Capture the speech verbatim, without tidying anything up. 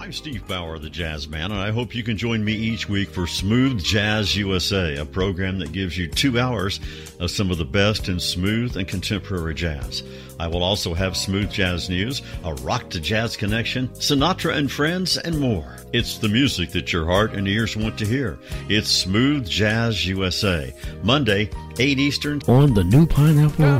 I'm Steve Bauer, the Jazz Man, and I hope you can join me each week for Smooth Jazz U S A, a program that gives you two hours of some of the best in smooth and contemporary jazz. I will also have smooth jazz news, a rock to jazz connection, Sinatra and Friends, and more. It's the music that your heart and ears want to hear. It's Smooth Jazz U S A, Monday, eight Eastern, on the new Pineapple